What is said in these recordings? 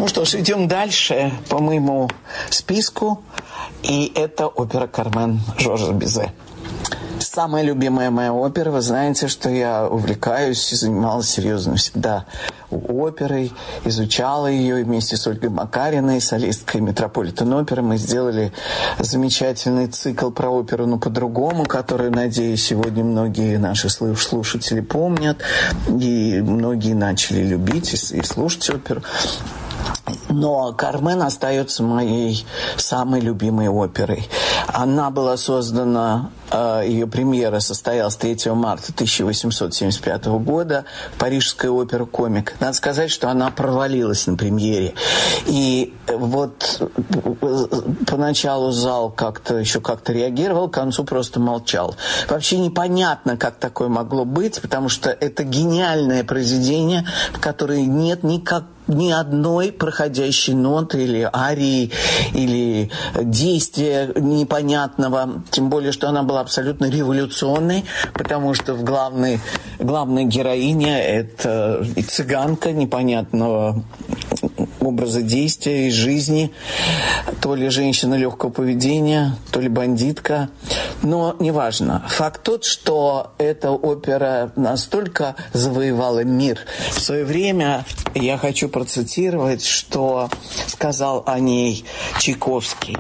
что ж, идем дальше по моему списку. И это опера «Кармен» Жоржа Бизе. Самая любимая моя опера. Вы знаете, что я увлекаюсь и занималась серьезно всегда оперой, изучала ее вместе с Ольгой Макариной, солисткой Метрополитен-оперы. Мы сделали замечательный цикл про оперу, но по-другому, который, надеюсь, сегодня многие наши слушатели помнят, и многие начали любить и слушать оперу. Но «Кармен» остается моей самой любимой оперой. Она была создана, ее премьера состоялась 3 марта 1875 года в Парижской опере «Комик». Надо сказать, что она провалилась на премьере. И вот поначалу зал еще как-то реагировал, к концу просто молчал. Вообще непонятно, как такое могло быть, потому что это гениальное произведение, в котором нет ни одной проходящей ноты или арии, или действия непонятного. Тем более, что она была абсолютно революционной, потому что главной героиня – это цыганка непонятного образа действия и жизни. То ли женщина легкого поведения, то ли бандитка. Но неважно. Факт тот, что эта опера настолько завоевала мир. В свое время я хочу процитировать, что сказал о ней Чайковский,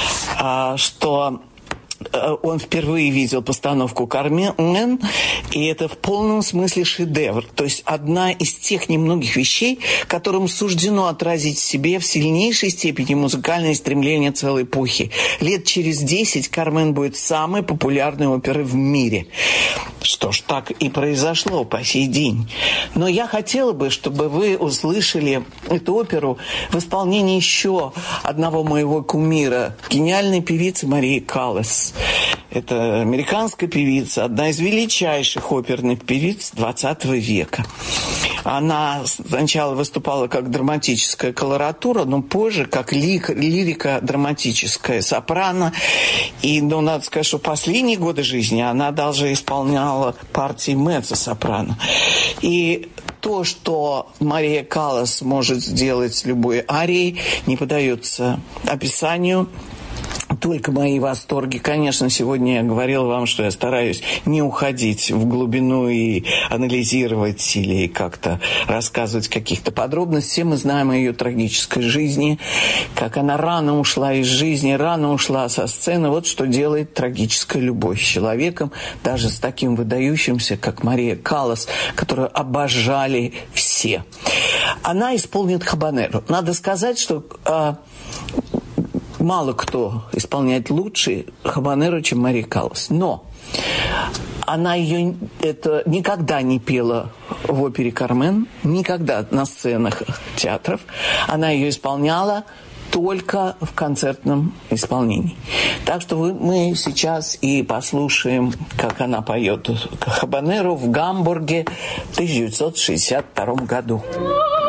что он впервые видел постановку «Кармен», и это в полном смысле шедевр. То есть одна из тех немногих вещей, которым суждено отразить в себе в сильнейшей степени музыкальное стремление целой эпохи. Лет через 10 «Кармен» будет самой популярной оперой в мире. Что ж, так и произошло по сей день. Но я хотела бы, чтобы вы услышали эту оперу в исполнении еще одного моего кумира, гениальной певицы Марии Каллас. Это американская певица, одна из величайших оперных певиц XX века. Она сначала выступала как драматическая колоратура, но позже как лирика драматическая сопрано. И, надо сказать, что в последние годы жизни она даже исполняла партии меццо-сопрано. И то, что Мария Каллас может сделать с любой арией, не поддается описанию. Только мои восторги. Конечно, сегодня я говорил вам, что я стараюсь не уходить в глубину и анализировать или как-то рассказывать каких-то подробностей. Все мы знаем о ее трагической жизни, как она рано ушла из жизни, рано ушла со сцены. Вот что делает трагическая любовь с человеком, даже с таким выдающимся, как Мария Каллас, которую обожали все. Она исполнит «Хабанеро». Надо сказать, что мало кто исполняет лучше «Хабанеро», чем Мария Каллас. Но она ее никогда не пела в опере «Кармен», никогда на сценах театров. Она ее исполняла только в концертном исполнении. Так что мы сейчас и послушаем, как она поет «Хабанеро» в Гамбурге в 1962 году.